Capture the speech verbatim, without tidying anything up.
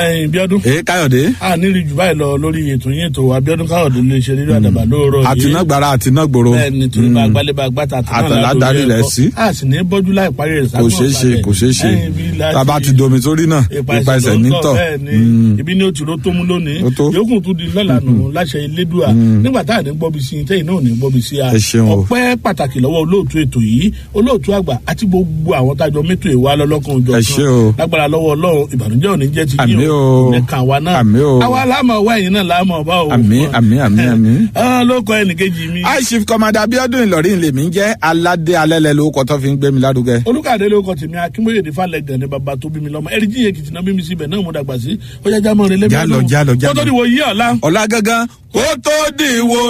ẹyin Bíọ́dún. ee Káyọ̀dé. a nílì jù báyìí lọ lórí ètò yín ètò Abíọ́dún Káyọ̀dé lè ṣe nínú àdàbà lóòrọ̀ yìí. àtinágbára àtinágbòro. bẹ́ẹ̀ni torí bá gbálẹ́bà gbàtà àtàlá darí rẹ̀ sí. a sì ní bọ́jú láì parí rẹ̀ kò ṣeé ṣe kò ṣeé ṣe tàbá ti domi sórí náà ipa ẹsẹ̀ nítọ̀. ibi ni o ti ro tó mú lónìí yòókù tún di lọ́la nù láṣẹ Elédùà nígbà tá à ní gbọ́bi sí i tẹ́yìn náà ní gbọ́bi sí a. ọpẹ́ pàtàkì lọ́wọ́ olóòtú ètò yìí olóòtú àgbà àti gbogbo àwọn tájọ mẹ́tò ìwà lọ́lọ́kan òjò kan lágbára lọ́wọ́ Ọlọ́run ìbànújẹ́ ò ní jẹ́ ti yín o nìkan àwa náà àwa láàmú ọwọ́ ẹ̀yìn náà láàmú ọba o. àmín àmín àmín àmín. ló kọ ẹnìkejì mi. High Chief Commander Abíọ́dún Ìlọrin lèmi ń jẹ́ aládé alẹ́lẹ́ lórúkọ tó fi ń gbé mi lárugẹ. Olúkàdé lórúkọ tèmi Akínbóyèdè Fálẹ́gàn ni bàbá tó bí mi lọ́mọ ẹ̀rí jíye Èkìtì náà bí mi síbẹ̀ náà mo dàgbà sí ó yá jámọ́ rẹ lẹ́mí. jálọ jálọ jálọ kó tó di wo yí ọ̀la. ọ̀la gangan kó tó di wo